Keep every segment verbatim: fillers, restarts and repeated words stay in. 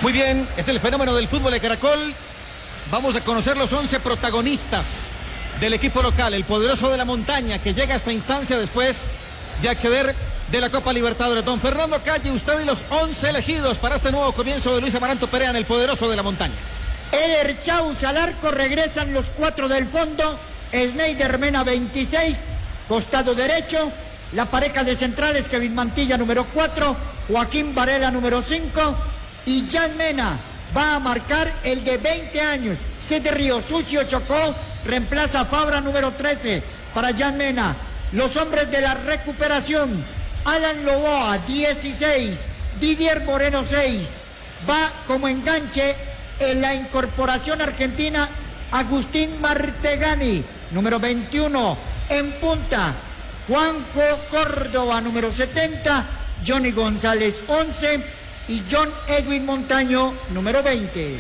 Muy bien, es el fenómeno del fútbol de Caracol. Vamos a conocer los once protagonistas del equipo local, el poderoso de la montaña, que llega a esta instancia después de acceder de la Copa Libertadores. Don Fernando Calle, usted y los once elegidos para este nuevo comienzo de Luis Amaranto Perea en el poderoso de la montaña. Eder Chaus al arco, regresan los cuatro del fondo. Sneider Mena veintiséis, costado derecho. La pareja de centrales, Kevin Mantilla número cuatro, Joaquín Varela número cinco y Jan Mena va a marcar el de veinte años. Este de Río Sucio Chocó reemplaza a Fabra número trece para Jan Mena. Los hombres de la recuperación, Alan Loboa dieciséis, Didier Moreno seis. Va como enganche en la incorporación argentina Agustín Martegani número veintiuno. En punta Juanjo Córdoba número setenta, Johnny González once y John Edwin Montaño número veinte.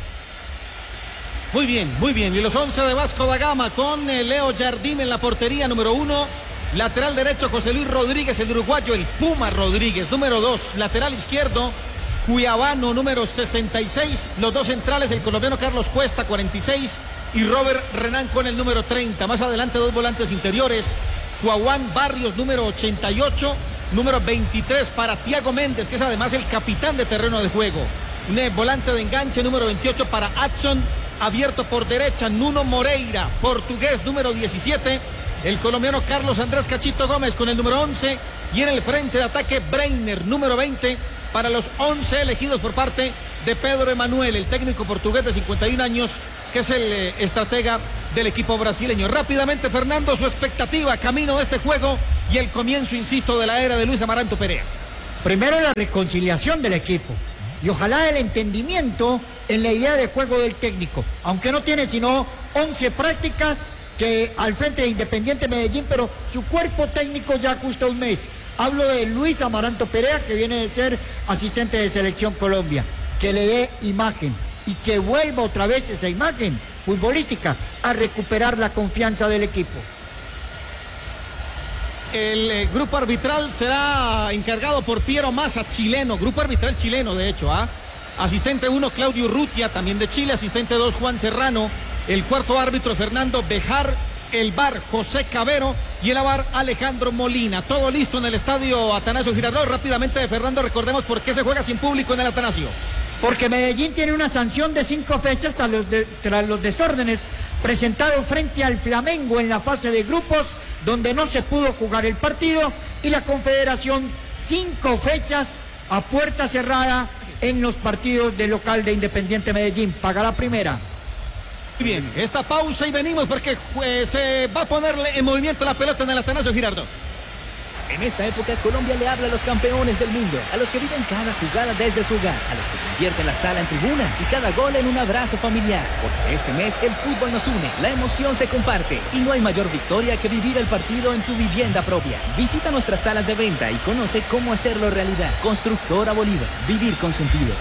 Muy bien, muy bien. Y los once de Vasco da Gama con eh, Leo Jardín en la portería número uno. Lateral derecho José Luis Rodríguez, el uruguayo, el Puma Rodríguez. Número dos, lateral izquierdo Cuiabano número sesenta y seis. Los dos centrales, el colombiano Carlos Cuesta cuarenta y seis y Robert Renan con el número treinta. Más adelante dos volantes interiores, Juan Barrios número ochenta y ocho. Número veintitrés para Tiago Méndez, que es además el capitán de terreno de juego. Un volante de enganche número veintiocho para Adson, abierto por derecha Nuno Moreira, portugués número diecisiete. El colombiano Carlos Andrés Cachito Gómez con el número once. Y en el frente de ataque Breiner, número veinte, para los once elegidos por parte de Pedro Emanuel, el técnico portugués de cincuenta y un años, que es el eh, estratega del equipo brasileño. Rápidamente, Fernando, su expectativa, camino de este juego y el comienzo, insisto, de la era de Luis Amaranto Perea. Primero la reconciliación del equipo y ojalá el entendimiento en la idea de juego del técnico, aunque no tiene sino once prácticas que al frente de Independiente Medellín, pero su cuerpo técnico ya cuesta un mes. Hablo de Luis Amaranto Perea, que viene de ser asistente de Selección Colombia, que le dé imagen y que vuelva otra vez esa imagen futbolística a recuperar la confianza del equipo. El eh, grupo arbitral será encargado por Piero Massa, chileno, grupo arbitral chileno de hecho, ¿ah? Asistente uno, Claudio Urrutia, también de Chile. Asistente dos, Juan Serrano. El cuarto árbitro, Fernando Bejar. El V A R, José Cabero. Y el A V A R, Alejandro Molina. Todo listo en el estadio Atanasio Girardot. Rápidamente, Fernando, recordemos por qué se juega sin público en el Atanasio. Porque Medellín tiene una sanción de cinco fechas tras los, de, tras los desórdenes presentados frente al Flamengo en la fase de grupos, donde no se pudo jugar el partido, y la Confederación cinco fechas a puerta cerrada en los partidos de local de Independiente Medellín. Paga la primera. Muy bien, esta pausa y venimos porque pues, se va a ponerle en movimiento la pelota en el Atanasio Girardot. En esta época, Colombia le habla a los campeones del mundo, a los que viven cada jugada desde su hogar, a los que convierten la sala en tribuna y cada gol en un abrazo familiar. Porque este mes el fútbol nos une, la emoción se comparte y no hay mayor victoria que vivir el partido en tu vivienda propia. Visita nuestras salas de venta y conoce cómo hacerlo realidad. Constructora Bolívar, vivir con sentido.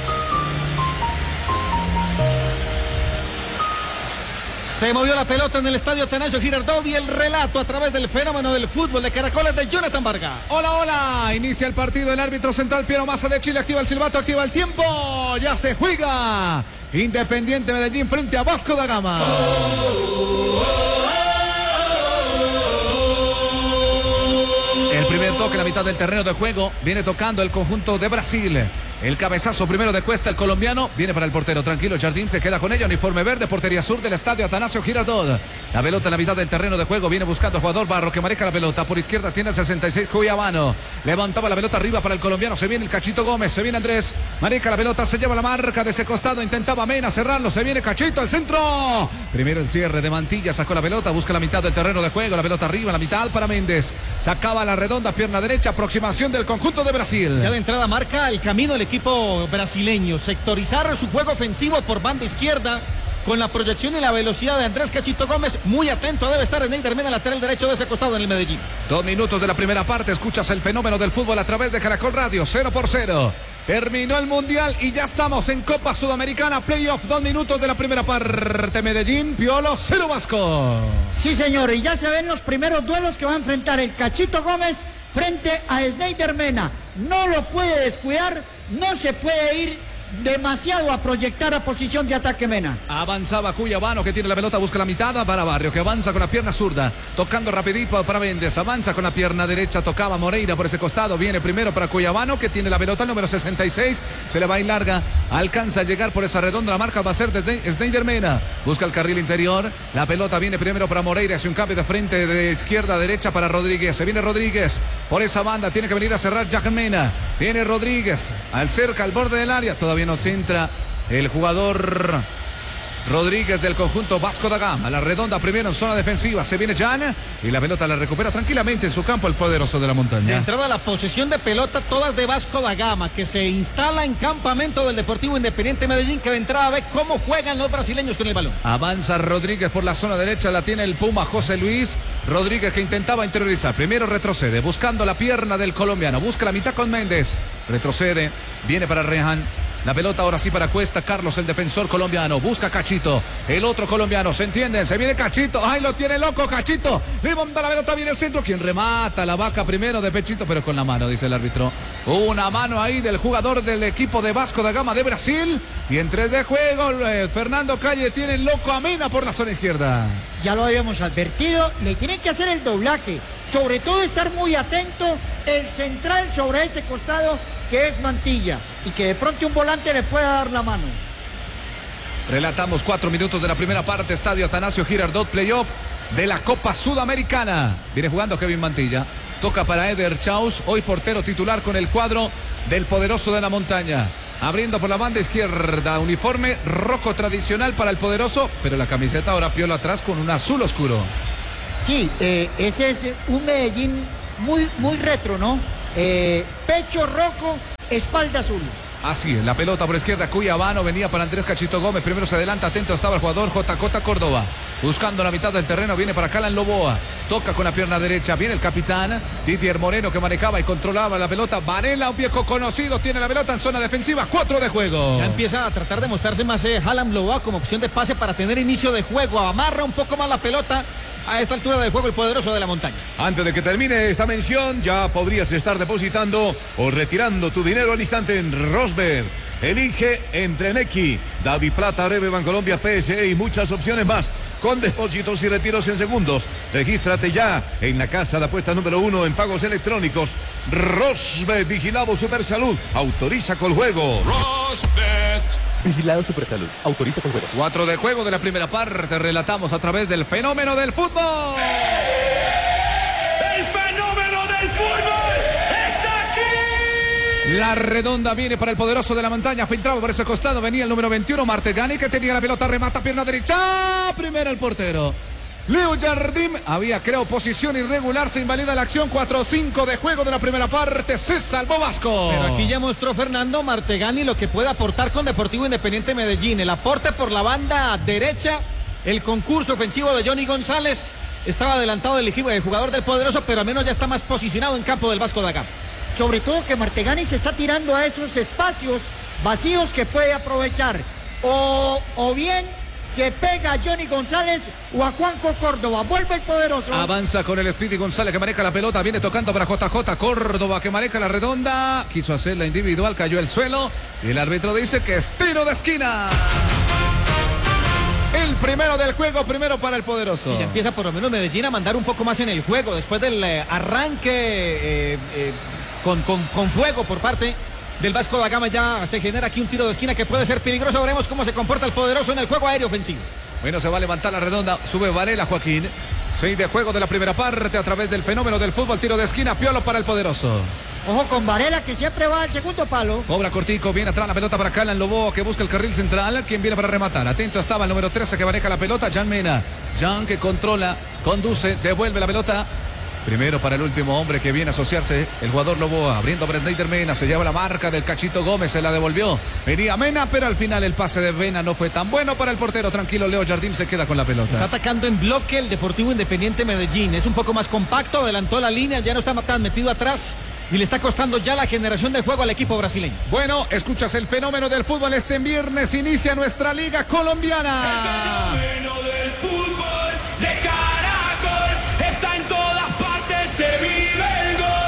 Se movió la pelota en el estadio Atanasio Girardot y el relato a través del fenómeno del fútbol de Caracoles de Jonathan Vargas. Hola, hola, inicia el partido. El árbitro central Piero Massa de Chile activa el silbato, activa el tiempo. Ya se juega Independiente Medellín frente a Vasco da Gama. El primer toque en la mitad del terreno de juego viene tocando el conjunto de Brasil. El cabezazo primero de Cuesta, el colombiano, viene para el portero, tranquilo, Jardín se queda con ella, uniforme verde, portería sur del estadio Atanasio Girardot. La pelota en la mitad del terreno de juego, viene buscando al jugador Barro, que maneja la pelota, por izquierda tiene el sesenta y seis, Cuiabano, levantaba la pelota arriba para el colombiano, se viene el Cachito Gómez, se viene Andrés, maneja la pelota, se lleva la marca de ese costado, intentaba Mena cerrarlo, se viene Cachito, al centro, primero el cierre de Mantilla, sacó la pelota, busca la mitad del terreno de juego, la pelota arriba, la mitad para Méndez, sacaba la redonda, pierna derecha, aproximación del conjunto de Brasil. Ya de entrada marca el camino del equipo brasileño, sectorizar su juego ofensivo por banda izquierda con la proyección y la velocidad de Andrés Cachito Gómez. Muy atento debe estar Sneider Mena, lateral derecho de ese costado en el Medellín. Dos minutos de la primera parte, escuchas el fenómeno del fútbol a través de Caracol Radio, cero por cero. Terminó el Mundial y ya estamos en Copa Sudamericana, playoff, dos minutos de la primera parte. Medellín, Piolo, cero Vasco. Sí, señor, y ya se ven los primeros duelos que va a enfrentar el Cachito Gómez frente a Sneider Mena. No lo puede descuidar, no se puede ir demasiado a proyectar a posición de ataque Mena. Avanzaba Cuyabano, que tiene la pelota, busca la mitad para Barrio, que avanza con la pierna zurda, tocando rapidito para Méndez, avanza con la pierna derecha, tocaba Moreira por ese costado, viene primero para Cuyabano, que tiene la pelota, el número sesenta y seis, se le va a ir larga, alcanza a llegar por esa redonda, la marca va a ser de Sneijder Mena, busca el carril interior, la pelota viene primero para Moreira, hace un cambio de frente de izquierda a derecha para Rodríguez, se viene Rodríguez, por esa banda, tiene que venir a cerrar Jack Mena, viene Rodríguez, al cerca, al borde del área, todavía no se entra el jugador Rodríguez del conjunto Vasco da Gama. La redonda primero en zona defensiva. Se viene Jan y la pelota la recupera tranquilamente en su campo el poderoso de la montaña. De entrada la posesión de pelota, todas de Vasco da Gama, que se instala en campamento del Deportivo Independiente Medellín, que de entrada ve cómo juegan los brasileños con el balón. Avanza Rodríguez por la zona derecha, la tiene el Puma José Luis. Rodríguez, que intentaba interiorizar. Primero retrocede, buscando la pierna del colombiano. Busca la mitad con Méndez. Retrocede, viene para Rejan. La pelota ahora sí para Cuesta, Carlos, el defensor colombiano, busca Cachito, el otro colombiano, ¿se entienden? Se viene Cachito, ¡ay, lo tiene loco Cachito! Le monta la pelota, viene el centro, quien remata la vaca primero de pechito, pero con la mano, dice el árbitro. Una mano ahí del jugador del equipo de Vasco da Gama de Brasil, y en tres de juego, eh, Fernando Calle tiene loco a Mena por la zona izquierda. Ya lo habíamos advertido, le tienen que hacer el doblaje, sobre todo estar muy atento el central sobre ese costado que es Mantilla, y que de pronto un volante le pueda dar la mano. Relatamos cuatro minutos de la primera parte, Estadio Atanasio Girardot, playoff de la Copa Sudamericana. Viene jugando Kevin Mantilla, toca para Eder Chaus, hoy portero titular con el cuadro del poderoso de la montaña. Abriendo por la banda izquierda, uniforme rojo tradicional para el poderoso, pero la camiseta ahora piola atrás con un azul oscuro. Sí, eh, ese es un Medellín muy, muy retro, ¿no? Eh, pecho rojo, espalda azul. Así es, la pelota por izquierda, Cuyabano, venía para Andrés Cachito Gómez, primero se adelanta, atento estaba el jugador J J Córdoba, buscando la mitad del terreno, viene para Calan Loboa, toca con la pierna derecha, viene el capitán, Didier Moreno, que manejaba y controlaba la pelota, Varela, un viejo conocido, tiene la pelota en zona defensiva, cuatro de juego. Ya empieza a tratar de mostrarse más eh, Calan Loboa como opción de pase para tener inicio de juego, amarra un poco más la pelota. A esta altura del juego el poderoso de la montaña. Antes de que termine esta mención, ya podrías estar depositando o retirando tu dinero al instante en Rosberg. Elige entre Nequi, Davi Plata, Breve, Bancolombia, P S E y muchas opciones más. Con depósitos y retiros en segundos. Regístrate ya en la casa de apuesta número uno en pagos electrónicos. Rosbet, vigilado Supersalud. Autoriza con juego. Rosbet. Vigilado Supersalud. Autoriza con juegos. Cuatro de juego de la primera parte. Relatamos a través del fenómeno del fútbol. El fenómeno del fútbol está aquí. La redonda viene para el poderoso de la montaña. Filtrado por ese costado. Venía el número veintiuno, Martegani, que tenía la pelota. Remata pierna derecha. Primero el portero. Leo Jardim había creado posición irregular, se invalida la acción, cuatro cinco de juego de la primera parte, se salvó Vasco. Pero aquí ya mostró Fernando Martegani lo que puede aportar con Deportivo Independiente Medellín, el aporte por la banda derecha, el concurso ofensivo de Johnny González, estaba adelantado del equipo del jugador del poderoso, pero al menos ya está más posicionado en campo del Vasco da Gama. Sobre todo que Martegani se está tirando a esos espacios vacíos que puede aprovechar, o, o bien se pega a Johnny González o a Juanjo Córdoba. Vuelve el poderoso. Avanza con el Speedy González, que maneja la pelota. Viene tocando para J J Córdoba, que maneja la redonda. Quiso hacer la individual, cayó al suelo. Y el árbitro dice que es tiro de esquina. El primero del juego, primero para el poderoso. Sí, ya empieza por lo menos Medellín a mandar un poco más en el juego. Después del eh, arranque eh, eh, con, con, con fuego por parte del Vasco da Gama, ya se genera aquí un tiro de esquina que puede ser peligroso. Veremos cómo se comporta el poderoso en el juego aéreo ofensivo. Bueno, se va a levantar la redonda, sube Varela, Joaquín. Seis de juego de la primera parte a través del fenómeno del fútbol, tiro de esquina, Piolo para el poderoso. Ojo con Varela, que siempre va al segundo palo. Cobra cortico, viene atrás la pelota para Calan Loboa, que busca el carril central. Quien viene para rematar. Atento estaba el número trece, que maneja la pelota, Jan Mena. Jan, que controla, conduce, devuelve la pelota. Primero para el último hombre que viene a asociarse, el jugador Loboa, abriendo para Sneijder Mena, se lleva la marca del Cachito Gómez, se la devolvió. Venía Mena, pero al final el pase de Mena no fue tan bueno para el portero. Tranquilo, Leo Jardim se queda con la pelota. Está atacando en bloque el Deportivo Independiente Medellín. Es un poco más compacto, adelantó la línea, ya no está tan metido atrás y le está costando ya la generación de juego al equipo brasileño. Bueno, escuchas el fenómeno del fútbol. Este viernes inicia nuestra liga colombiana. El fenómeno del fútbol de Caracol está en todas partes, se vive el gol.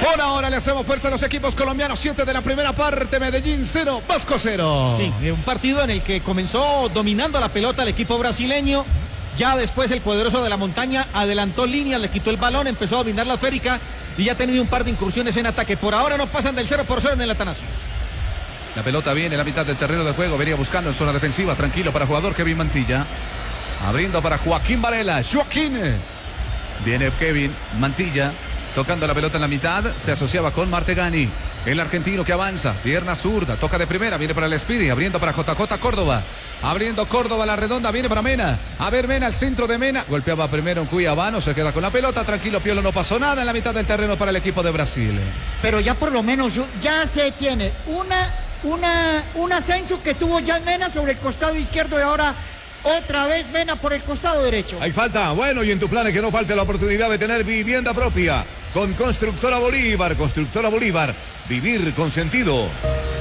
Por ahora le hacemos fuerza a los equipos colombianos. siete de la primera parte, Medellín cero, Vasco cero. Sí, un partido en el que comenzó dominando la pelota el equipo brasileño. Ya después el poderoso de la montaña adelantó líneas, le quitó el balón, empezó a dominar la esférica y ya ha tenido un par de incursiones en ataque. Por ahora no pasan del cero por cero en el Atanasio. La pelota viene en la mitad del terreno de juego. Venía buscando en zona defensiva. Tranquilo para el jugador Kevin Mantilla. Abriendo para Joaquín Varela. Joaquín. Viene Kevin Mantilla. Tocando la pelota en la mitad. Se asociaba con Martegani. El argentino que avanza. Pierna zurda. Toca de primera. Viene para el Speedy. Abriendo para J J Córdoba. Abriendo Córdoba la redonda. Viene para Mena. A ver Mena al centro de Mena. Golpeaba primero en Cuiabano. Se queda con la pelota. Tranquilo Piolo. No pasó nada en la mitad del terreno para el equipo de Brasil. Pero ya por lo menos ya se tiene una, una, un ascenso que tuvo ya Mena sobre el costado izquierdo y ahora otra vez Mena por el costado derecho. Hay falta. Bueno, y en tu plan es que no falte la oportunidad de tener vivienda propia. Con Constructora Bolívar. Constructora Bolívar. Vivir con sentido.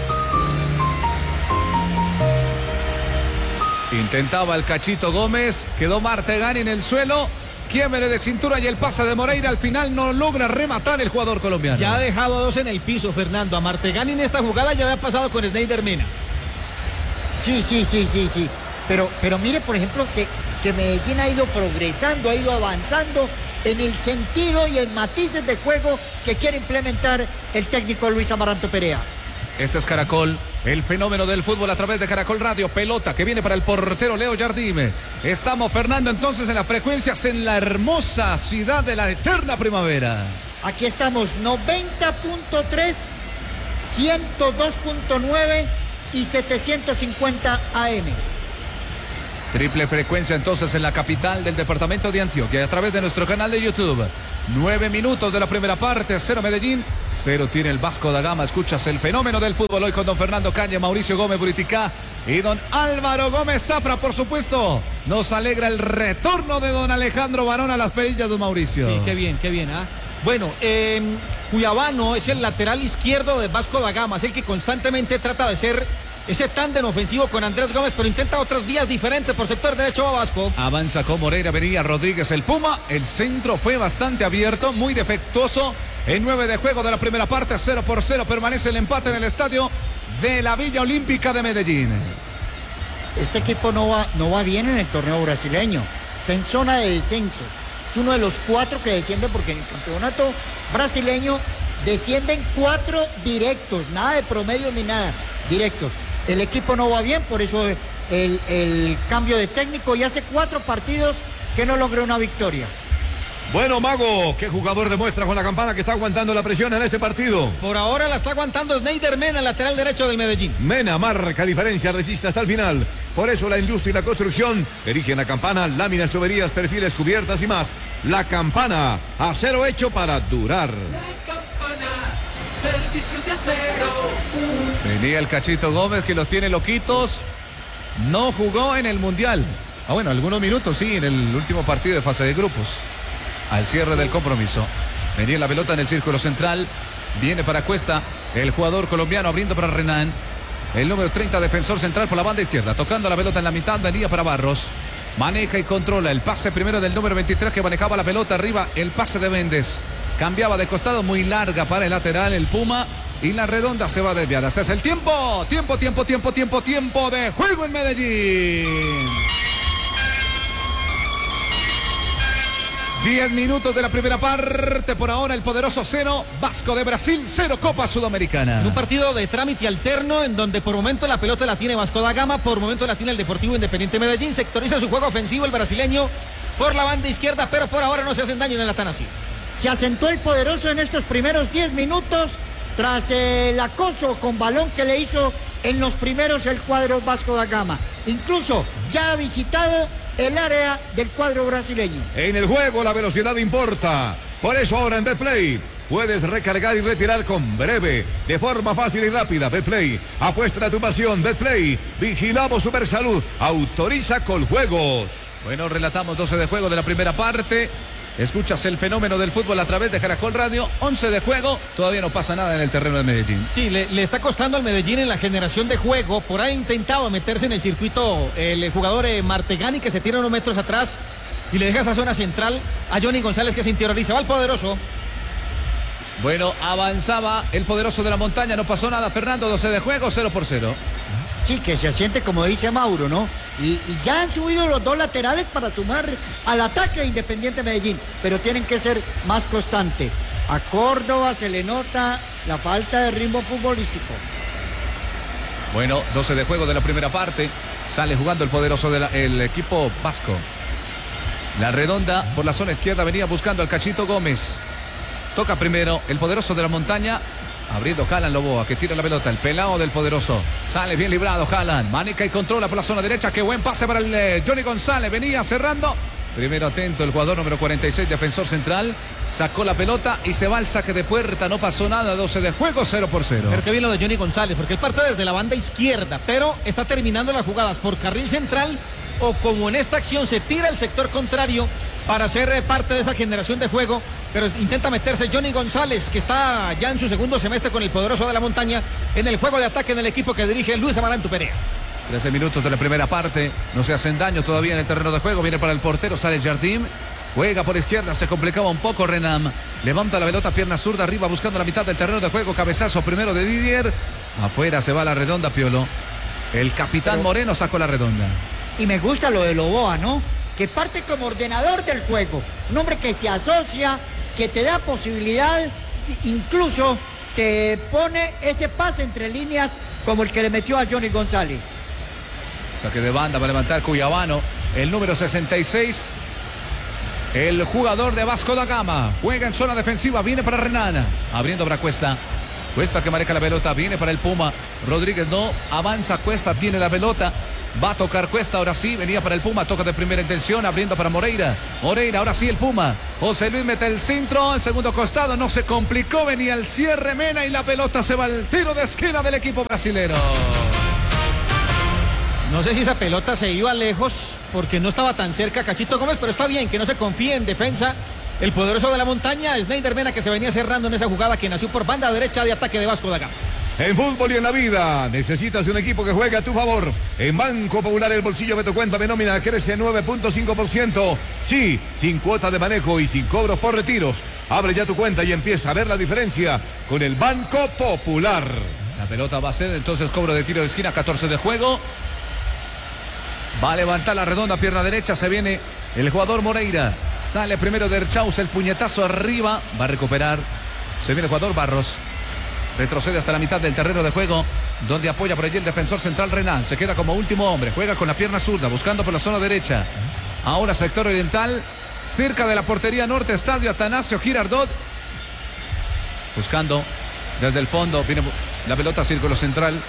Intentaba el Cachito Gómez. Quedó Martegani en el suelo. Quiembre de cintura y el pase de Moreira. Al final no logra rematar el jugador colombiano. Ya ha dejado a dos en el piso, Fernando. A Martegani en esta jugada ya había pasado con Snyder Mena. Sí, sí, sí, sí, sí. Pero, pero mire, por ejemplo, que, que Medellín ha ido progresando, ha ido avanzando en el sentido y en matices de juego que quiere implementar el técnico Luis Amaranto Perea. Este es Caracol, el fenómeno del fútbol a través de Caracol Radio. Pelota que viene para el portero Leo Jardime. Estamos, Fernando, entonces en las frecuencias en la hermosa ciudad de la eterna primavera. Aquí estamos, noventa punto tres, ciento dos punto nueve y setecientos cincuenta A M. Triple frecuencia entonces en la capital del departamento de Antioquia a través de nuestro canal de YouTube. Nueve minutos de la primera parte, cero Medellín, cero tiene el Vasco da Gama. Escuchas el fenómeno del fútbol hoy con don Fernando Caña, Mauricio Gómez Buriticá y don Álvaro Gómez Zafra, por supuesto. Nos alegra el retorno de don Alejandro Barón a las perillas, don Mauricio. Sí, qué bien, qué bien. ¿ah? Bueno, eh, Cuiabano es el lateral izquierdo de Vasco da Gama, es el que constantemente trata de ser ese tándem ofensivo con Andrés Gómez, pero intenta otras vías diferentes por sector derecho a Vasco. Avanza con Moreira, venía Rodríguez, el Puma. El centro fue bastante abierto, muy defectuoso. En nueve de juego de la primera parte, cero por cero. Permanece el empate en el estadio de la Villa Olímpica de Medellín. Este equipo no va, no va bien en el torneo brasileño. Está en zona de descenso. Es uno de los cuatro que descienden porque en el campeonato brasileño descienden cuatro directos. Nada de promedio ni nada. Directos. El equipo no va bien, por eso el, el cambio de técnico, y hace cuatro partidos que no logra una victoria. Bueno, Mago, ¿qué jugador demuestra con la campana que está aguantando la presión en este partido? Por ahora la está aguantando Snyder Mena, lateral derecho del Medellín. Mena marca diferencia, resiste hasta el final. Por eso la industria y la construcción erigen la campana, láminas, tuberías, perfiles, cubiertas y más. La campana, acero hecho para durar. La campana, servicio de acero. Venía el Cachito Gómez que los tiene loquitos. No jugó en el Mundial. Ah, bueno, algunos minutos sí, en el último partido de fase de grupos. Al cierre del compromiso. Venía la pelota en el círculo central. Viene para Cuesta, el jugador colombiano abriendo para Renan. El número treinta, defensor central por la banda izquierda. Tocando la pelota en la mitad, venía para Barros. Maneja y controla el pase primero del número veintitrés que manejaba la pelota arriba. El pase de Méndez. Cambiaba de costado, muy larga para el lateral, el Puma. Y la redonda se va desviada. Este es el tiempo. Tiempo, tiempo, tiempo, tiempo, tiempo de juego en Medellín. Diez minutos de la primera parte. Por ahora el poderoso cero. Vasco de Brasil, cero Copa Sudamericana. Un partido de trámite alterno en donde por momento la pelota la tiene Vasco da Gama, por momento la tiene el Deportivo Independiente Medellín. Sectoriza su juego ofensivo el brasileño por la banda izquierda, pero por ahora no se hacen daño en el Atanasio. Se asentó el poderoso en estos primeros diez minutos tras el acoso con balón que le hizo en los primeros el cuadro Vasco da Gama. Incluso ya ha visitado el área del cuadro brasileño. En el juego la velocidad importa. Por eso ahora en Betplay puedes recargar y retirar con breve, de forma fácil y rápida. Betplay, apuesta a tu pasión. Betplay, vigilamos Supersalud, autoriza Coljuegos. Bueno, relatamos doce de juego de la primera parte. Escuchas el fenómeno del fútbol a través de Caracol Radio. once de juego, todavía no pasa nada en el terreno de Medellín. Sí, le, le está costando al Medellín en la generación de juego. Por ahí ha intentado meterse en el circuito el jugador eh, Martegani, que se tira unos metros atrás y le deja esa zona central a Johnny González, que se interioriza. Va el poderoso. Bueno, avanzaba el poderoso de la montaña, no pasó nada. Fernando, doce de juego, cero por cero. Sí, que se asiente como dice Mauro, ¿no? Y, y ya han subido los dos laterales para sumar al ataque de Independiente Medellín, pero tienen que ser más constantes. A Córdoba se le nota la falta de ritmo futbolístico. Bueno, doce de juego de la primera parte. Sale jugando el poderoso del equipo vasco. La redonda por la zona izquierda venía buscando al Cachito Gómez. Toca primero el poderoso de la montaña. Abriendo Haaland Loboa, que tira la pelota. El pelado del poderoso. Sale bien librado Haaland. Maneca y controla por la zona derecha. Qué buen pase para el eh, Johnny González. Venía cerrando. Primero atento el jugador número cuarenta y seis, defensor central. Sacó la pelota y se va al saque de puerta. No pasó nada. doce de juego, cero por cero. Pero qué bien lo de Johnny González, porque él parte desde la banda izquierda, pero está terminando las jugadas por carril central o como en esta acción se tira el sector contrario para ser parte de esa generación de juego, pero intenta meterse Johnny González, que está ya en su segundo semestre con el poderoso de la montaña en el juego de ataque en el equipo que dirige Luis Amaranto Perea. trece minutos de la primera parte, no se hacen daño todavía en el terreno de juego. Viene para el portero, sale Jardim, juega por izquierda, se complicaba un poco Renam, levanta la pelota, pierna zurda arriba buscando la mitad del terreno de juego. Cabezazo primero de Didier, afuera se va la redonda. Piolo, el capitán Pero... Moreno sacó la redonda. Y me gusta lo de Loboa, ¿no? Que parte como ordenador del juego, un hombre que se asocia, que te da posibilidad, incluso te pone ese pase entre líneas como el que le metió a Johnny González. Saque de banda para levantar Cuyabano, el número sesenta y seis, el jugador de Vasco da Gama, juega en zona defensiva, viene para Renana, abriendo para Cuesta, Cuesta que maneja la pelota, viene para el Puma, Rodríguez no, avanza Cuesta, tiene la pelota, va a tocar Cuesta, ahora sí, venía para el Puma, toca de primera intención, abriendo para Moreira, Moreira, ahora sí el Puma, José Luis mete el centro, al segundo costado, no se complicó, venía el cierre Mena y la pelota se va al tiro de esquina del equipo brasilero. No sé si esa pelota se iba lejos porque no estaba tan cerca Cachito Gómez, pero está bien que no se confíe en defensa. El poderoso de la montaña, Snyder Mena, que se venía cerrando en esa jugada que nació por banda derecha de ataque de Vasco da Gama. En fútbol y en la vida necesitas un equipo que juegue a tu favor. En Banco Popular el bolsillo de tu cuenta de nómina crece nueve punto cinco por ciento. Sí, sin cuota de manejo y sin cobros por retiros. Abre ya tu cuenta y empieza a ver la diferencia con el Banco Popular. La pelota va a ser entonces cobro de tiro de esquina, catorce de juego. Va a levantar la redonda, pierna derecha, se viene el jugador Moreira. Sale primero de Erchaus, el puñetazo arriba, va a recuperar. Se viene el jugador Barros. Retrocede hasta la mitad del terreno de juego, donde apoya por allí el defensor central Renan. Se queda como último hombre, juega con la pierna zurda, buscando por la zona derecha. Ahora sector oriental, cerca de la portería norte, estadio Atanasio Girardot. Buscando desde el fondo, viene la pelota, círculo central.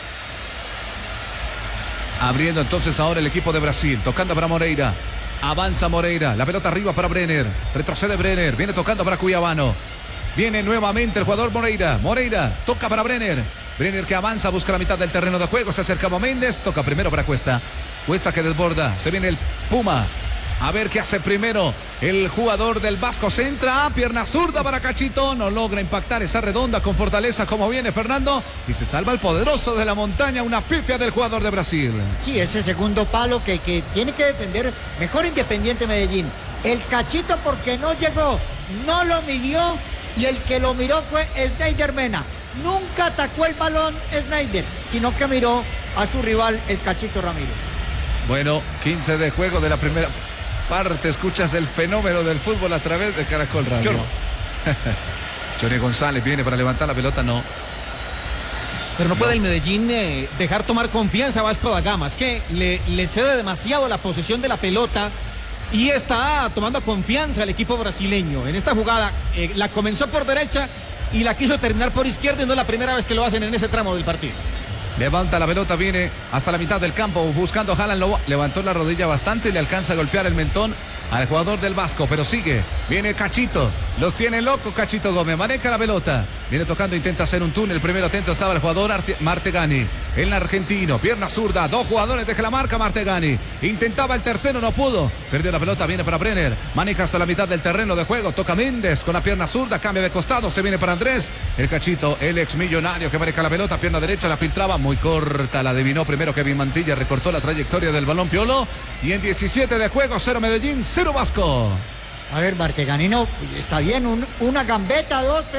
Abriendo entonces ahora el equipo de Brasil, tocando para Moreira. Avanza Moreira, la pelota arriba para Brenner. Retrocede Brenner, viene tocando para Cuyabano. Viene nuevamente el jugador Moreira. Moreira toca para Brenner. Brenner que avanza, busca la mitad del terreno de juego. Se acercaba Méndez, toca primero para Cuesta. Cuesta que desborda, se viene el Puma. A ver qué hace primero el jugador del Vasco. Centra, pierna zurda para Cachito. No logra impactar esa redonda con fortaleza como viene Fernando. Y se salva el poderoso de la montaña. Una pifia del jugador de Brasil. Sí, ese segundo palo que, que tiene que defender mejor Independiente Medellín. El Cachito porque no llegó, no lo midió. Y el que lo miró fue Snyder Mena. Nunca atacó el balón Snyder, sino que miró a su rival, el Cachito Ramírez. Bueno, quince de juego de la primera parte. Escuchas el fenómeno del fútbol a través de Caracol Radio. Yo. Johnny González viene para levantar la pelota, no. Pero no puede el Medellín eh, dejar tomar confianza a Vasco da Gama. Es que le, le cede demasiado la posesión de la pelota y está tomando confianza el equipo brasileño. En esta jugada eh, la comenzó por derecha y la quiso terminar por izquierda y no es la primera vez que lo hacen en ese tramo del partido. Levanta la pelota, viene hasta la mitad del campo buscando a Haaland. Lo levantó la rodilla bastante y le alcanza a golpear el mentón al jugador del Vasco, pero sigue, viene Cachito, los tiene loco Cachito Gómez, maneja la pelota, viene tocando, intenta hacer un túnel, primero atento estaba el jugador Arte Martegani, el argentino, pierna zurda, dos jugadores deja la marca Martegani, intentaba el tercero, no pudo, perdió la pelota, viene para Brenner, maneja hasta la mitad del terreno de juego, toca Méndez con la pierna zurda, cambia de costado, se viene para Andrés, el Cachito, el ex millonario que maneja la pelota, pierna derecha, la filtraba, muy corta, la adivinó primero Kevin Mantilla, recortó la trayectoria del balón Piolo, y en diecisiete de juego, cero Medellín, cero Vasco. A ver, Martegani no, está bien, un, una gambeta, dos, pero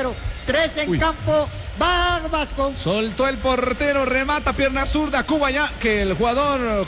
Tres en Uy. campo. Va Vasco. Soltó el portero, remata pierna zurda, Cuba ya, que el jugador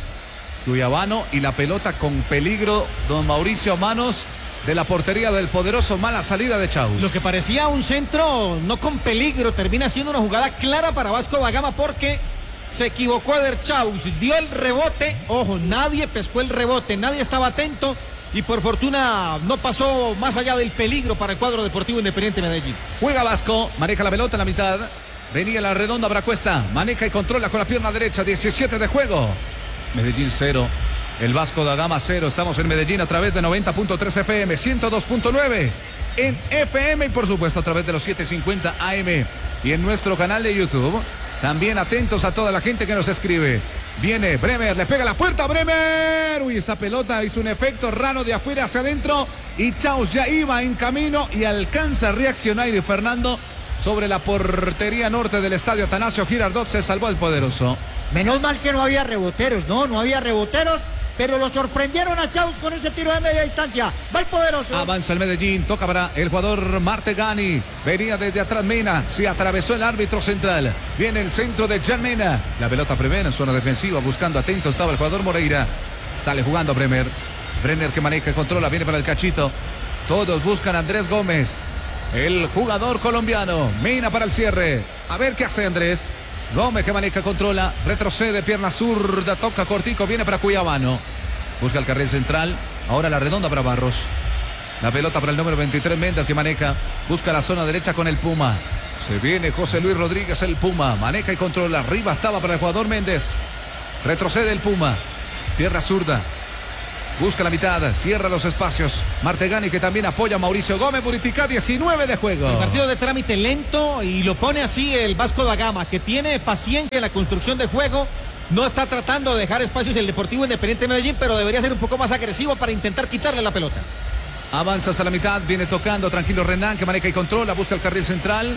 cuyabano y la pelota con peligro, don Mauricio, a manos de la portería del poderoso, mala salida de Chaus. Lo que parecía un centro no con peligro, termina siendo una jugada clara para Vasco da Gama porque se equivocó Eder Chaus, dio el rebote, ojo, nadie pescó el rebote, nadie estaba atento y por fortuna no pasó más allá del peligro para el cuadro Deportivo Independiente Medellín. Juega Vasco, maneja la pelota en la mitad, venía la redonda Bracuesta, maneja y controla con la pierna derecha, diecisiete de juego. Medellín cero, el Vasco da Gama cero, estamos en Medellín a través de noventa punto tres F M, ciento dos punto nueve en F M y por supuesto a través de los setecientos cincuenta A M y en nuestro canal de YouTube. También atentos a toda la gente que nos escribe. Viene Bremer, le pega la puerta a Bremer. Uy, esa pelota hizo un efecto raro de afuera hacia adentro. Y Chaus ya iba en camino y alcanza a reaccionar. Y Fernando sobre la portería norte del estadio Atanasio Girardot se salvó el poderoso. Menos mal que no había reboteros, no, no había reboteros. Pero lo sorprendieron a Chaus con ese tiro de media distancia. Va el poderoso. Avanza el Medellín, toca para el jugador Martegani. Venía desde atrás Mena, se atravesó el árbitro central. Viene el centro de Jan Mena. La pelota primera en zona defensiva, buscando atento estaba el jugador Moreira. Sale jugando Bremer. Brenner que maneja y controla, viene para el cachito. Todos buscan a Andrés Gómez. El jugador colombiano. Mena para el cierre. A ver qué hace Andrés. Gómez que maneja, controla, retrocede, pierna zurda, toca cortico, viene para Cuyabano. Busca el carril central, ahora la redonda para Barros. La pelota para el número veintitrés, Méndez que maneja, busca la zona derecha con el Puma. Se viene José Luis Rodríguez, el Puma, maneja y controla, arriba estaba para el jugador Méndez. Retrocede el Puma, pierna zurda. Busca la mitad, cierra los espacios. Martegani que también apoya a Mauricio Gómez. Buritica, diecinueve de juego. El partido de trámite lento y lo pone así el Vasco da Gama, que tiene paciencia en la construcción de juego. No está tratando de dejar espacios el Deportivo Independiente Medellín, pero debería ser un poco más agresivo para intentar quitarle la pelota. Avanza hasta la mitad, viene tocando tranquilo Renan que maneja y controla, busca el carril central.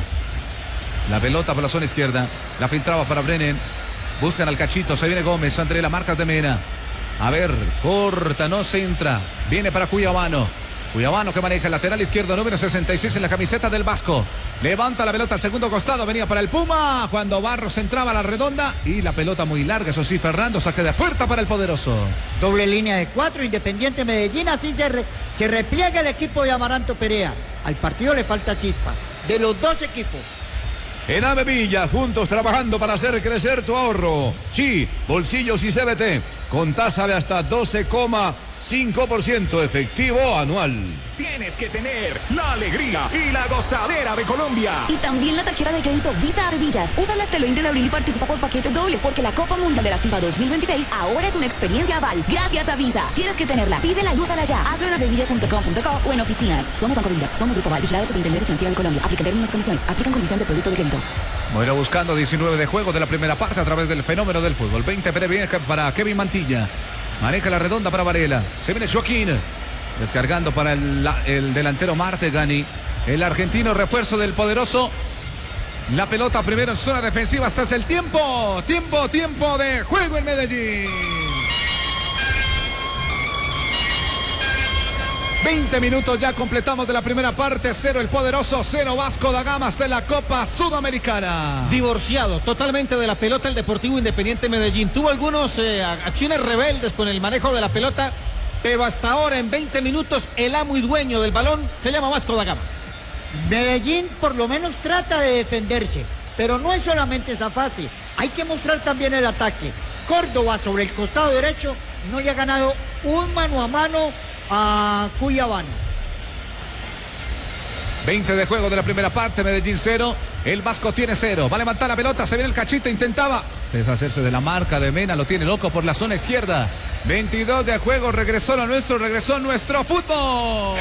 La pelota por la zona izquierda, la filtraba para Brennan. Buscan al cachito, se viene Gómez, André, las marcas de Mena. A ver, corta, no se entra. Viene para Cuyabano. Cuyabano que maneja el lateral izquierdo, número sesenta y seis en la camiseta del Vasco. Levanta la pelota al segundo costado, venía para el Puma. Cuando Barros entraba a la redonda y la pelota muy larga, eso sí, Fernando, saque de puerta para el poderoso. Doble línea de cuatro, Independiente Medellín, así se, re, se repliega el equipo de Amaranto Perea. Al partido le falta chispa, de los dos equipos. En Ave Villa, juntos trabajando para hacer crecer tu ahorro. Sí, bolsillos y C B T, con tasa de hasta doce coma cinco por ciento efectivo anual. Tienes que tener la alegría y la gozadera de Colombia. Y también la tarjeta de crédito Visa Arvillas. Úsala hasta el veinte de abril y participa por paquetes dobles, porque la Copa Mundial de la FIFA dos mil veintiséis ahora es una experiencia aval. Gracias a Visa. Tienes que tenerla. Pídela y úsala ya. Hazlo en avevilla punto com punto co o en oficinas. Somos Banco Villas. Somos Grupo Val. Vigilado Superintendencia Financiera de Colombia. Aplica términos y condiciones. Aplican condiciones de producto de crédito. Bueno, buscando diecinueve de juego de la primera parte a través del fenómeno del fútbol. veinte para Kevin Mantilla. Maneja la redonda para Varela. Se viene Joaquín. Descargando para el, el delantero Martegani. El argentino refuerzo del poderoso. La pelota primero en zona defensiva. Hasta es el tiempo. Tiempo, tiempo de juego en Medellín. veinte minutos ya completamos de la primera parte. Cero el poderoso, cero Vasco da Gama hasta la Copa Sudamericana. Divorciado totalmente de la pelota el Deportivo Independiente Medellín. Tuvo algunos eh, acciones rebeldes con el manejo de la pelota, pero hasta ahora en veinte minutos el amo y dueño del balón se llama Vasco da Gama. Medellín por lo menos trata de defenderse, pero no es solamente esa fase. Hay que mostrar también el ataque. Córdoba sobre el costado derecho no le ha ganado un mano a mano a Cuyabano. veinte de juego de la primera parte, Medellín cero, el Vasco tiene cero, va a levantar la pelota, se viene el cachito, intentaba deshacerse de la marca de Mena, lo tiene loco por la zona izquierda. veintidós de juego, regresó lo nuestro, regresó nuestro fútbol.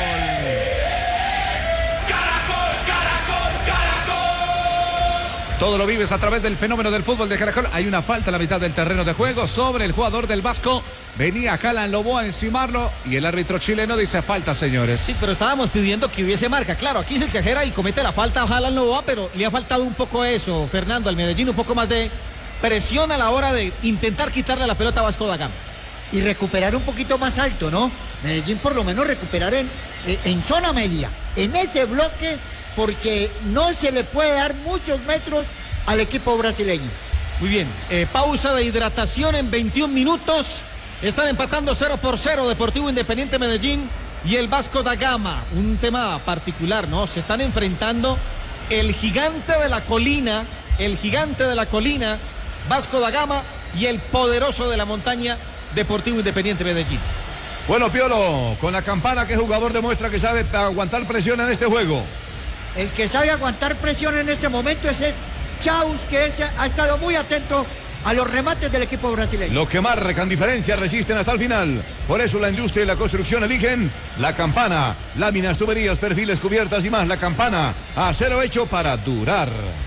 Todo lo vives a través del fenómeno del fútbol de Caracol. Hay una falta a la mitad del terreno de juego sobre el jugador del Vasco. Venía Jalan Lobo a encimarlo y el árbitro chileno dice falta, señores. Sí, pero estábamos pidiendo que hubiese marca. Claro, aquí se exagera y comete la falta a Jalan Loboa, pero le ha faltado un poco eso, Fernando, al Medellín, un poco más de presión a la hora de intentar quitarle la pelota a Vasco da Gama. Y recuperar un poquito más alto, ¿no? Medellín por lo menos recuperar en, en zona media. En ese bloque porque no se le puede dar muchos metros al equipo brasileño. Muy bien, eh, pausa de hidratación en veintiún minutos. Están empatando cero por cero Deportivo Independiente Medellín y el Vasco da Gama. Un tema particular, ¿no? Se están enfrentando el gigante de la colina, el gigante de la colina, Vasco da Gama, y el poderoso de la montaña, Deportivo Independiente Medellín. Bueno, Piolo, con la campana, ¿qué jugador demuestra que sabe aguantar presión en este juego? El que sabe aguantar presión en este momento es, es Chaus, que es, ha estado muy atento a los remates del equipo brasileño. Los que marcan diferencia resisten hasta el final. Por eso la industria y la construcción eligen la campana. Láminas, tuberías, perfiles, cubiertas y más. La campana, acero hecho para durar.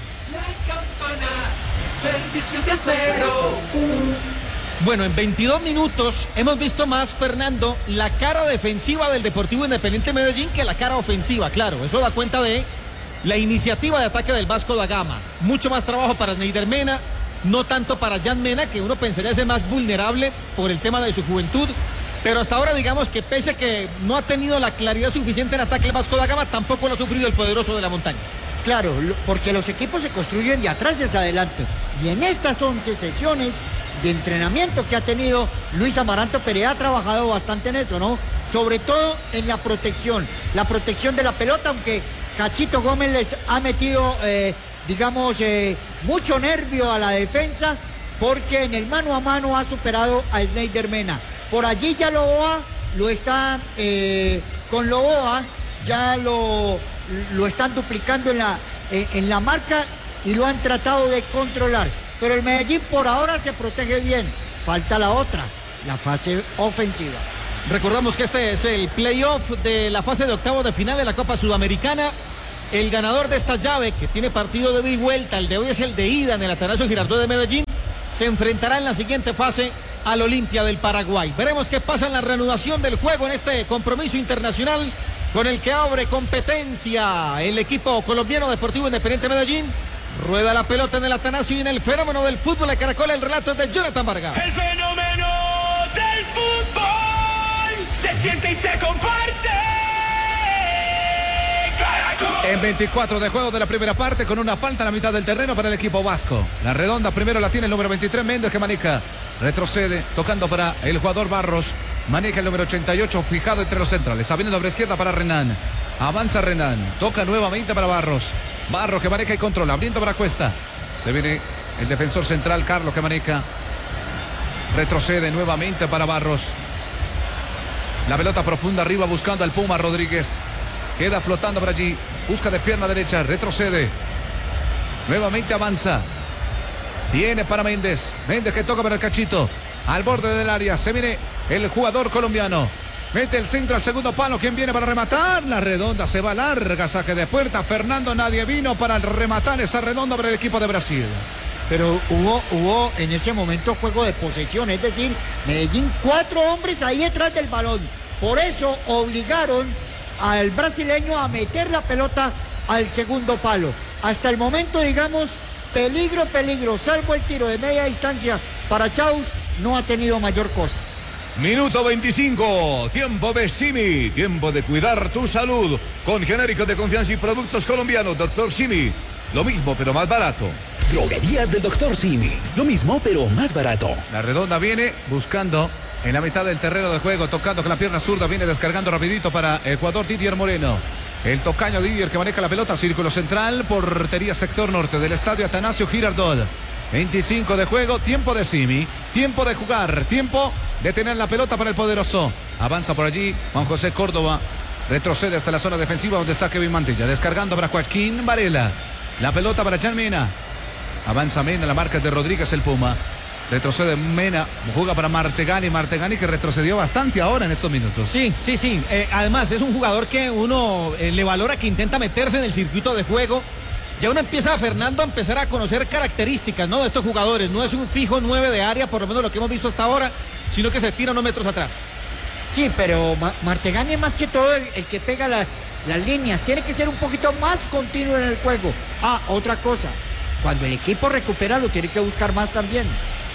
La campana, servicio de acero. Bueno, en veintidós minutos hemos visto más, Fernando, la cara defensiva del Deportivo Independiente Medellín que la cara ofensiva. Claro, eso da cuenta de la iniciativa de ataque del Vasco da Gama. Mucho más trabajo para Sneijder Mena, no tanto para Jan Mena, que uno pensaría ser más vulnerable por el tema de su juventud. Pero hasta ahora, digamos que pese a que no ha tenido la claridad suficiente en ataque el Vasco da Gama, tampoco lo ha sufrido el poderoso de la montaña. Claro, porque los equipos se construyen de atrás hacia adelante. Y en estas once sesiones de entrenamiento que ha tenido Luis Amaranto Perea, ha trabajado bastante en eso, ¿no? Sobre todo en la protección, la protección de la pelota, aunque Cachito Gómez les ha metido, eh, digamos, eh, mucho nervio a la defensa, porque en el mano a mano ha superado a Sneijder Mena. Por allí ya Loboa lo está, eh, con Loboa ya lo, lo están duplicando en la, eh, en la marca y lo han tratado de controlar. Pero el Medellín por ahora se protege bien. Falta la otra, la fase ofensiva. Recordamos que este es el playoff de la fase de octavos de final de la Copa Sudamericana. El ganador de esta llave, que tiene partido de ida y vuelta, el de hoy es el de ida en el Atanasio Girardot de Medellín, se enfrentará en la siguiente fase al Olimpia del Paraguay. Veremos qué pasa en la reanudación del juego en este compromiso internacional con el que abre competencia el equipo colombiano Deportivo Independiente Medellín. Rueda la pelota en el Atanasio y en el fenómeno del fútbol de Caracol. El relato es de Jonathan Vargas. El fenómeno del fútbol se siente y se comparte. Caracol. En veinticuatro de juego de la primera parte, con una falta a la mitad del terreno para el equipo vasco. La redonda primero la tiene el número veintitrés, Méndez, que maneja. Retrocede, tocando para el jugador Barros. Maneja el número ochenta y ocho, fijado entre los centrales. Abriendo sobre izquierda para Renan. Avanza Renan. Toca nuevamente para Barros. Barros que maneja y controla. Abriendo para Cuesta. Se viene el defensor central, Carlos, que maneja. Retrocede nuevamente para Barros. La pelota profunda arriba buscando al Puma Rodríguez. Queda flotando por allí. Busca de pierna derecha. Retrocede. Nuevamente avanza. Viene para Méndez. Méndez que toca para el Cachito. Al borde del área. Se viene el jugador colombiano. Mete el centro al segundo palo. ¿Quién viene para rematar? La redonda se va larga. Saque de puerta. Fernando, nadie vino para rematar esa redonda para el equipo de Brasil. Pero hubo, hubo en ese momento juego de posesión. Es decir, Medellín, cuatro hombres ahí detrás del balón. Por eso obligaron al brasileño a meter la pelota al segundo palo. Hasta el momento, digamos, peligro, peligro, salvo el tiro de media distancia para Chaus, no ha tenido mayor cosa. Minuto veinticinco, tiempo de Simi, tiempo de cuidar tu salud. Con genéricos de confianza y productos colombianos, Doctor Simi. Lo mismo, pero más barato. Droguerías del Doctor Simi. Lo mismo, pero más barato. La redonda viene buscando en la mitad del terreno de juego, tocando con la pierna zurda, viene descargando rapidito para el jugador Didier Moreno. El tocaño Didier que maneja la pelota, círculo central, portería sector norte del estadio Atanasio Girardot. veinticinco de juego, tiempo de Simi, tiempo de jugar, tiempo de tener la pelota para el poderoso. Avanza por allí Juan José Córdoba, retrocede hasta la zona defensiva donde está Kevin Mantilla, descargando para Joaquín Varela. La pelota para Jan Mena. Avanza Mena, la marca es de Rodríguez el Puma. Retrocede Mena, juega para Martegani, Martegani que retrocedió bastante ahora en estos minutos. Sí, sí, sí. Eh, además es un jugador que uno eh, le valora, que intenta meterse en el circuito de juego. Ya uno empieza, Fernando, a empezar a conocer características, ¿no?, de estos jugadores. No es un fijo nueve de área, por lo menos lo que hemos visto hasta ahora, sino que se tira unos metros atrás. Sí, pero Ma Martegani es más que todo el, el que pega la, las líneas. Tiene que ser un poquito más continuo en el juego. Ah, otra cosa. Cuando el equipo recupera, lo tiene que buscar más también.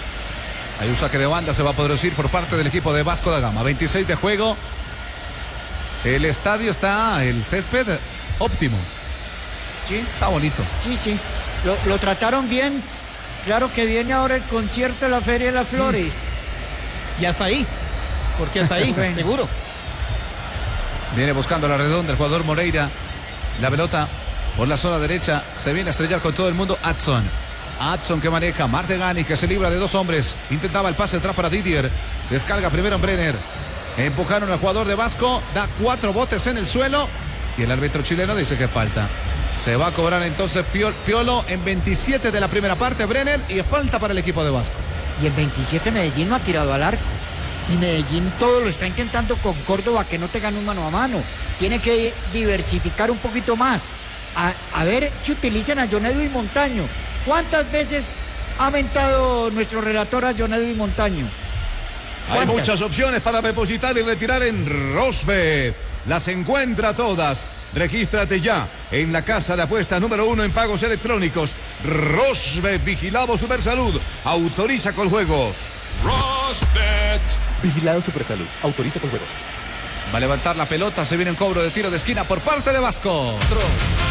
Hay un saque de banda, se va a producir por parte del equipo de Vasco da Gama. veintiséis de juego. El estadio está, el césped óptimo. Sí. Está bonito. Sí, sí. Lo, lo trataron bien. Claro que viene ahora el concierto de la Feria de las Flores. Mm. Y hasta ahí. Porque hasta ahí, bueno. Seguro. Viene buscando la redonda el jugador Moreira. La pelota por la zona derecha. Se viene a estrellar con todo el mundo. Adson. Adson que maneja. Martegani que se libra de dos hombres. Intentaba el pase atrás para Didier. Descarga primero en Brenner. Empujaron al jugador de Vasco. Da cuatro botes en el suelo. Y el árbitro chileno dice que falta. Se va a cobrar entonces Piolo en veintisiete de la primera parte. Brenner. Y falta para el equipo de Vasco. Y en veintisiete Medellín no ha tirado al arco. Y Medellín todo lo está intentando con Córdoba, que no te gane un mano a mano. Tiene que diversificar un poquito más. A, a ver que utilicen a John Edwin Montaño. ¿Cuántas veces ha mentado nuestro relator a John Edwin Montaño? Hay muchas opciones para depositar y retirar en Rosbet. Las encuentra todas. Regístrate ya en la casa de apuestas número uno en pagos electrónicos. Rosbet, vigilado Supersalud. Autoriza con juegos. Rosbet. Vigilado Supersalud. Autoriza con juegos. Va a levantar la pelota. Se viene un cobro de tiro de esquina por parte de Vasco. Otro,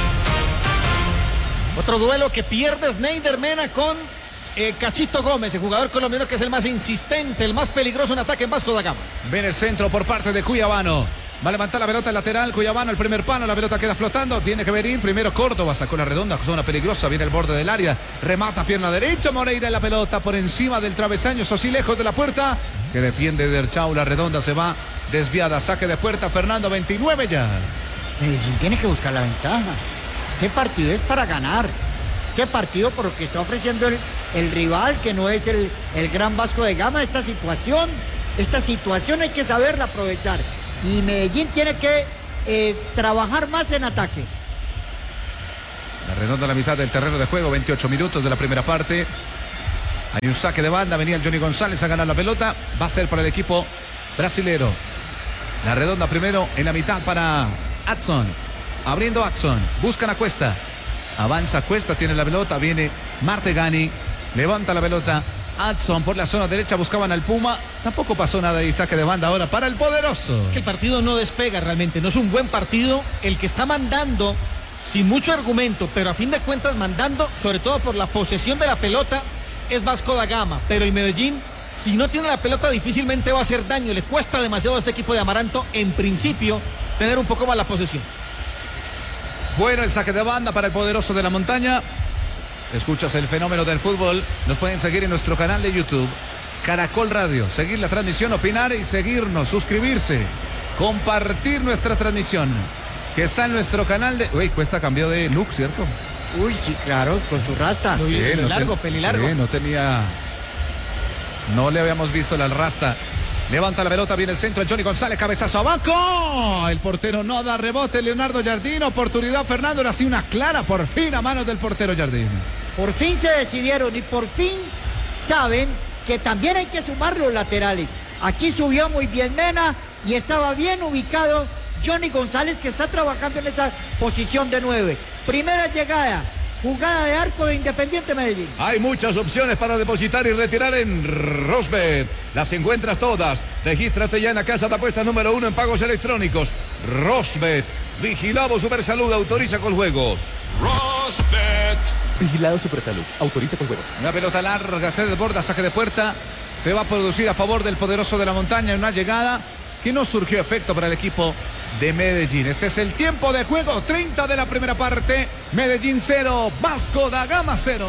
Otro duelo que pierde Snyder Mena con eh, Cachito Gómez, el jugador colombiano que es el más insistente, el más peligroso en ataque en Vasco da Gama. Viene el centro por parte de Cuyabano. Va a levantar la pelota en lateral. Cuyabano, el primer palo. La pelota queda flotando. Tiene que venir primero Córdoba. Sacó la redonda. Zona peligrosa. Viene el borde del área. Remata pierna derecha. Moreira en la pelota por encima del travesaño. Eso sí, lejos de la puerta. Que defiende Derchau. La redonda se va desviada. Saque de puerta. Fernando, veintinueve ya. Medellín tiene que buscar la ventaja. Este partido es para ganar. Este partido por lo que está ofreciendo el, el rival, que no es el, el gran Vasco de Gama. Esta situación, esta situación hay que saberla aprovechar. Y Medellín tiene que eh, trabajar más en ataque. La redonda a la mitad del terreno de juego, veintiocho minutos de la primera parte. Hay un saque de banda, venía el Johnny González a ganar la pelota. Va a ser para el equipo brasilero. La redonda primero en la mitad para Adson. Abriendo Adson, buscan a Cuesta. Avanza Cuesta, tiene la pelota, viene Martegani. Levanta la pelota. Adson por la zona derecha, buscaban al Puma. Tampoco pasó nada y saque de banda ahora para el poderoso. Es que el partido no despega realmente, no es un buen partido. El que está mandando, sin mucho argumento, pero a fin de cuentas mandando, sobre todo por la posesión de la pelota, es Vasco da Gama. Pero el Medellín, si no tiene la pelota, difícilmente va a hacer daño. Le cuesta demasiado a este equipo de Amaranto, en principio, tener un poco más la posesión. Bueno, el saque de banda para el poderoso de la montaña. Escuchas el fenómeno del fútbol. Nos pueden seguir en nuestro canal de YouTube, Caracol Radio. Seguir la transmisión, opinar y seguirnos, suscribirse, compartir nuestra transmisión, que está en nuestro canal de... Uy, Cuesta cambió de look, ¿cierto? Uy, sí, claro, con su rasta. Muy Sí, bien, no largo, ten- pelilargo. Sí, no tenía... No le habíamos visto la rasta. Levanta la pelota, viene el centro, el Johnny González, cabezazo abajo. El portero no da rebote, Leonardo Jardín. Oportunidad, Fernando, era así una clara, por fin, a manos del portero Jardín. Por fin se decidieron y por fin saben que también hay que sumar los laterales. Aquí subió muy bien Mena y estaba bien ubicado Johnny González, que está trabajando en esa posición de nueve. Primera llegada, jugada de arco de Independiente Medellín. Hay muchas opciones para depositar y retirar en Rosbet. Las encuentras todas. Regístrate ya en la casa de apuestas número uno en pagos electrónicos. Rosbet. Vigilado Supersalud. Autoriza con juegos. Rosbet. Vigilado Supersalud. Autoriza con juegos. Una pelota larga, se desborda, saque de puerta. Se va a producir a favor del poderoso de la montaña en una llegada que no surgió efecto para el equipo de Medellín. Este es el tiempo de juego, treinta de la primera parte. Medellín cero, Vasco da Gama cero.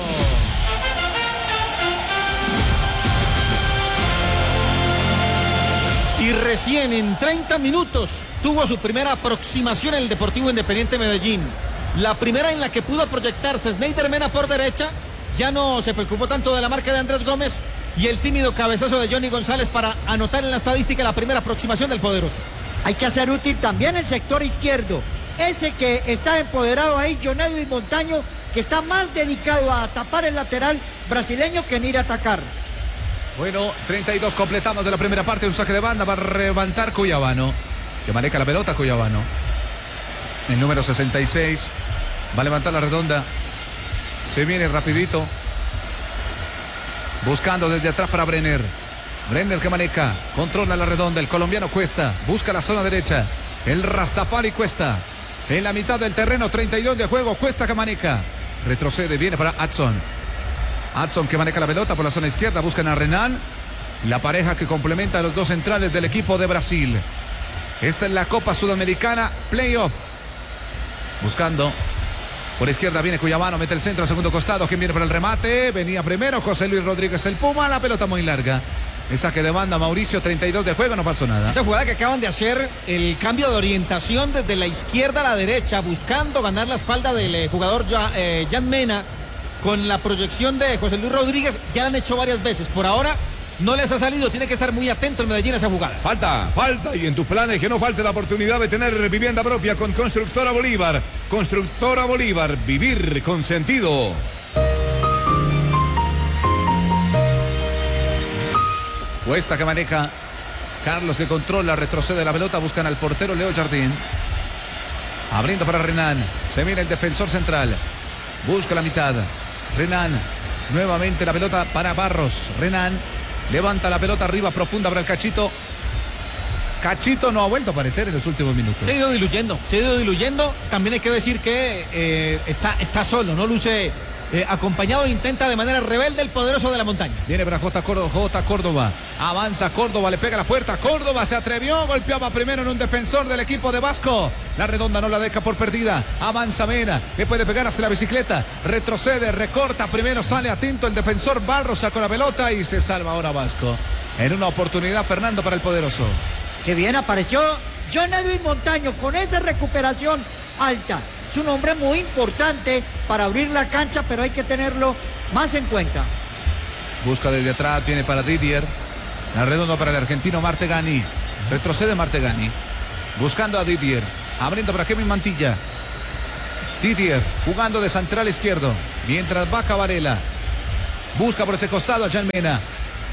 Y recién en treinta minutos tuvo su primera aproximación el Deportivo Independiente Medellín. La primera en la que pudo proyectarse Snyder Mena por derecha. Ya no se preocupó tanto de la marca de Andrés Gómez y el tímido cabezazo de Johnny González para anotar en la estadística la primera aproximación del poderoso. Hay que hacer útil también el sector izquierdo. Ese que está empoderado ahí, John Edwin Montaño, que está más dedicado a tapar el lateral brasileño que en ir a atacar. Bueno, treinta y dos completamos de la primera parte. Un saque de banda va a levantar Cuyabano, que maneja la pelota Cuyabano. El número sesenta y seis va a levantar la redonda. Se viene rapidito, buscando desde atrás para Brenner. Brenner que maneja, controla la redonda. El colombiano Cuesta, busca la zona derecha. El Rastafari Cuesta. En la mitad del terreno, treinta y dos de juego. Cuesta que maneja. Retrocede, viene para Adson. Adson que maneja la pelota por la zona izquierda. Buscan a Renan. La pareja que complementa a los dos centrales del equipo de Brasil. Esta es la Copa Sudamericana Playoff. Buscando. Por izquierda viene Cuyabano, mete el centro al segundo costado. ¿Quién viene para el remate? Venía primero José Luis Rodríguez, el Puma. La pelota muy larga. El saque de banda, Mauricio, treinta y dos de juego, no pasó nada. Esa jugada que acaban de hacer, el cambio de orientación desde la izquierda a la derecha, buscando ganar la espalda del eh, jugador Jan, eh, Jan Mena, con la proyección de José Luis Rodríguez, ya la han hecho varias veces. Por ahora no les ha salido, tiene que estar muy atento el Medellín a esa jugada. Falta, falta, y en tus planes que no falte la oportunidad de tener vivienda propia con Constructora Bolívar. Constructora Bolívar, vivir con sentido. Cuesta que maneja. Carlos que controla, retrocede la pelota, buscan al portero Leo Jardín. Abriendo para Renan. Se viene el defensor central. Busca la mitad. Renan. Nuevamente la pelota para Barros. Renan levanta la pelota arriba, profunda para el Cachito. Cachito no ha vuelto a aparecer en los últimos minutos. Se ha ido diluyendo, se ha ido diluyendo. También hay que decir que eh, está, está solo, no luce eh, acompañado. Intenta de manera rebelde el poderoso de la montaña. Viene para J. Córdoba, J. Córdoba. Avanza Córdoba, le pega la puerta. Córdoba se atrevió, golpeaba primero en un defensor del equipo de Vasco. La redonda no la deja por perdida. Avanza Mena, le puede pegar hasta la bicicleta. Retrocede, recorta, primero sale atento el defensor Barros, sacó la pelota y se salva ahora Vasco. En una oportunidad Fernando para el poderoso. Que bien apareció John Edwin Montaño con esa recuperación alta. Es un hombre muy importante para abrir la cancha, pero hay que tenerlo más en cuenta. Busca desde atrás, viene para Didier. La redonda para el argentino Martegani. Retrocede Martegani. Buscando a Didier. Abriendo para Kevin Mantilla. Didier jugando de central izquierdo. Mientras va Varela. Busca por ese costado a Jan Mena.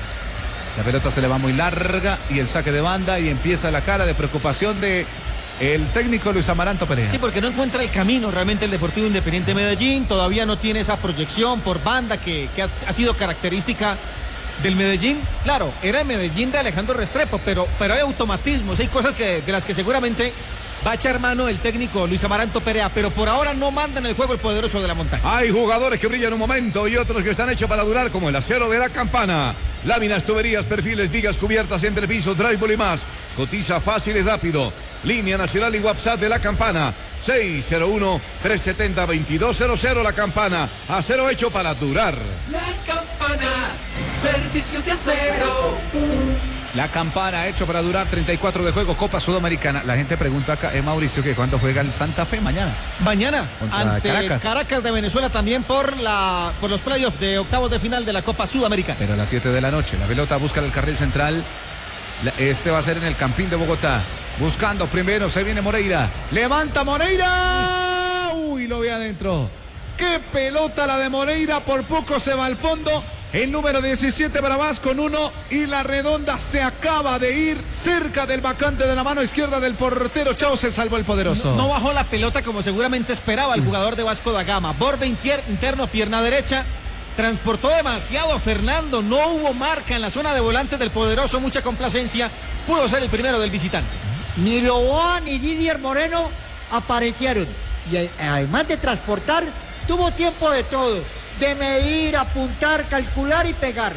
La pelota se le va muy larga y el saque de banda y empieza la cara de preocupación de el técnico Luis Amaranto Perea. Sí, porque no encuentra el camino realmente el Deportivo Independiente Medellín. Todavía no tiene esa proyección por banda que, que ha, ha sido característica del Medellín. Claro, era el Medellín de Alejandro Restrepo, pero, pero hay automatismos, hay cosas que, de las que seguramente va a echar mano el técnico Luis Amaranto Perea, pero por ahora no manda en el juego el poderoso de la montaña. Hay jugadores que brillan un momento y otros que están hechos para durar, como el acero de la Campana. Láminas, tuberías, perfiles, vigas, cubiertas, entrepisos, drywall y más. Cotiza fácil y rápido. Línea nacional y WhatsApp de la Campana. seis cero uno, tres siete cero, dos dos cero cero. La Campana. Acero hecho para durar. La Campana, servicio de acero. La Campana hecho para durar, treinta y cuatro de juego, Copa Sudamericana. La gente pregunta acá, eh, Mauricio, que cuándo juega el Santa Fe, mañana. Mañana, Contra ante Caracas. Caracas de Venezuela, también por la por los playoffs de octavos de final de la Copa Sudamericana. Pero a las siete de la noche, la pelota busca el carril central. La- Este va a ser en el Campín de Bogotá. Buscando primero, se viene Moreira. Levanta Moreira. Uy, lo ve adentro. Qué pelota la de Moreira, por poco se va al fondo. El número diecisiete para Vasco con uno y la redonda se acaba de ir cerca del vacante de la mano izquierda del portero. Chao, se salvó el poderoso. No, no bajó la pelota como seguramente esperaba el jugador de Vasco da Gama. Borde intier- interno, pierna derecha. Transportó demasiado a Fernando. No hubo marca en la zona de volantes del poderoso. Mucha complacencia. Pudo ser el primero del visitante. Ni Loboa ni Didier Moreno aparecieron. Y eh, además de transportar, tuvo tiempo de todo. De medir, apuntar, calcular y pegar.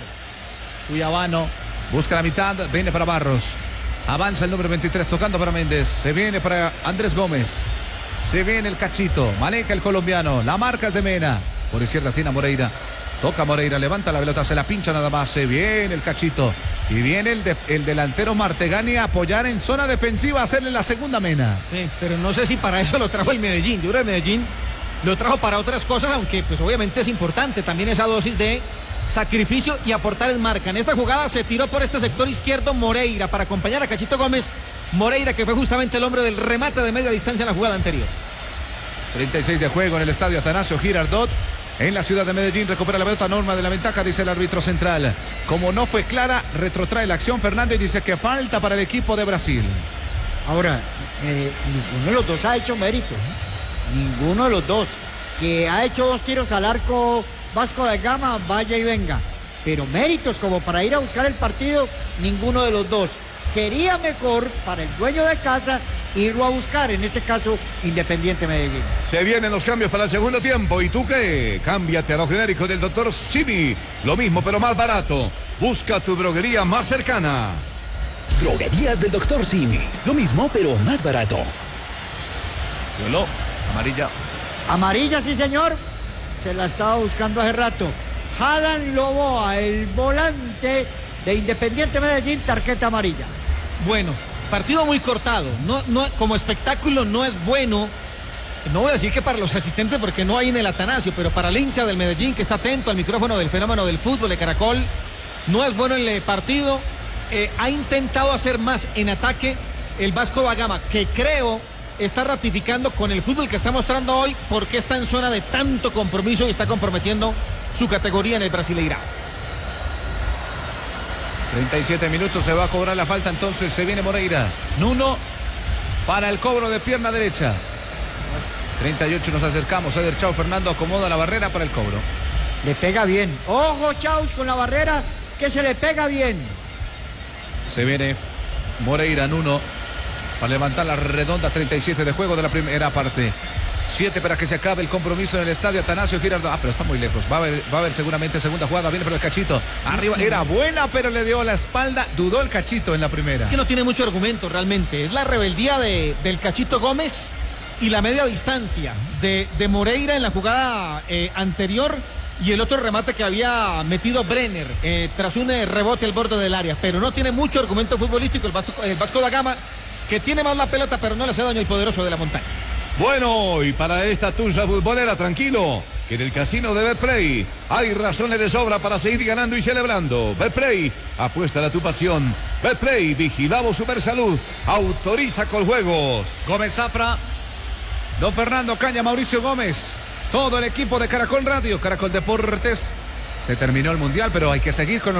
Cuyabano busca la mitad, viene para Barros. Avanza el número veintitrés, tocando para Méndez. Se viene para Andrés Gómez. Se viene el Cachito. Maneja el colombiano. La marca es de Mena. Por izquierda tiene a Moreira. Toca Moreira, levanta la pelota, se la pincha nada más. Se viene el Cachito. Y viene el, de, el delantero Martegani a apoyar en zona defensiva, a hacerle la segunda Mena. Sí, pero no sé si para eso lo trajo el Medellín. Yo creo que el Medellín lo trajo para otras cosas, aunque pues obviamente es importante también esa dosis de sacrificio y aportar en marca. En esta jugada se tiró por este sector izquierdo Moreira para acompañar a Cachito Gómez. Moreira, que fue justamente el hombre del remate de media distancia en la jugada anterior. treinta y seis de juego en el estadio Atanasio Girardot. En la ciudad de Medellín recupera la pelota, Norma de la ventaja, dice el árbitro central. Como no fue clara, retrotrae la acción Fernando y dice que falta para el equipo de Brasil. Ahora, eh, ninguno de los dos ha hecho méritos. Ninguno de los dos. Que ha hecho dos tiros al arco Vasco da Gama, vaya y venga. Pero méritos como para ir a buscar el partido, ninguno de los dos. Sería mejor para el dueño de casa irlo a buscar, en este caso Independiente Medellín. Se vienen los cambios para el segundo tiempo. ¿Y tú qué? Cámbiate a los genéricos del doctor Simi. Lo mismo, pero más barato. Busca tu droguería más cercana. Droguerías del doctor Simi. Lo mismo, pero más barato. Violó. Amarilla. Amarilla, sí señor. Se la estaba buscando hace rato. Jalan Loboa, el volante de Independiente Medellín, tarjeta amarilla. Bueno, partido muy cortado. No, no, como espectáculo no es bueno. No voy a decir que para los asistentes porque no hay en el Atanasio, pero para el hincha del Medellín que está atento al micrófono del fenómeno del fútbol de Caracol, no es bueno el partido. Eh, ha intentado hacer más en ataque el Vasco da Gama, que creo está ratificando con el fútbol que está mostrando hoy porque está en zona de tanto compromiso y está comprometiendo su categoría en el Brasileirão. treinta y siete minutos, se va a cobrar la falta, entonces se viene Moreira. Nuno para el cobro de pierna derecha. treinta y ocho nos acercamos. Eder Chao Fernando acomoda la barrera para el cobro. Le pega bien. Ojo, Chaus, con la barrera que se le pega bien. Se viene Moreira, Nuno, para levantar la redonda. Treinta y siete de juego de la primera parte. siete para que se acabe el compromiso en el estadio Atanasio Girardot. Ah, pero está muy lejos. Va a haber, va a haber seguramente segunda jugada. Viene por el Cachito. Arriba. Era buena, pero le dio la espalda. Dudó el Cachito en la primera. Es que no tiene mucho argumento realmente. Es la rebeldía de, del Cachito Gómez y la media distancia de, de Moreira en la jugada eh, anterior. Y el otro remate que había metido Brenner eh, tras un eh, rebote al borde del área. Pero no tiene mucho argumento futbolístico el Vasco, el Vasco da Gama, que tiene más la pelota, pero no le hace daño el poderoso de la montaña. Bueno, y para esta tuya futbolera, tranquilo, que en el casino de Betplay hay razones de sobra para seguir ganando y celebrando. Betplay, apuesta a tu pasión. Betplay, vigilamos Supersalud, autoriza con juegos. Gómez Zafra, don Fernando Caña, Mauricio Gómez, todo el equipo de Caracol Radio, Caracol Deportes. Se terminó el Mundial, pero hay que seguir con